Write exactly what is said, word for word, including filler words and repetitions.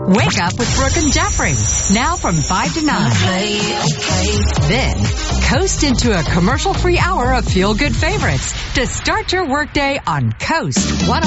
Wake up with Brooke and Jeffrey. Now from five to nine. Okay, okay. Then, coast into a commercial-free hour of feel-good favorites to start your workday on Coast one oh